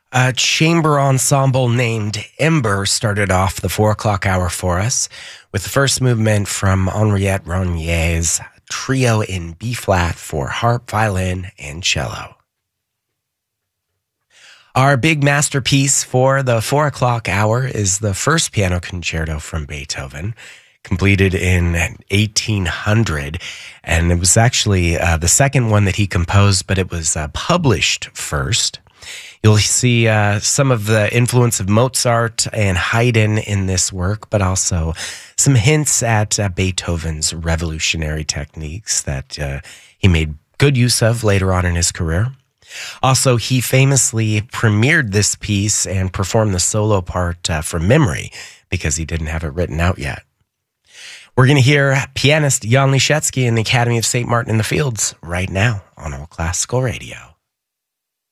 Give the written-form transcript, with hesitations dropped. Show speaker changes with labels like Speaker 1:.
Speaker 1: A chamber ensemble named Ember started off the 4 o'clock hour for us with the first movement from Henriette Ronier's trio in B-flat for harp, violin, and cello. Our big masterpiece for the 4 o'clock hour is the first piano concerto from Beethoven, completed in 1800, and it was actually the second one that he composed, but it was published first. You'll see some of the influence of Mozart and Haydn in this work, but also some hints at Beethoven's revolutionary techniques that he made good use of later on in his career. Also, he famously premiered this piece and performed the solo part from memory because he didn't have it written out yet. We're going to hear pianist Jan Liszewski in the Academy of St. Martin in the Fields right now on All Classical Radio.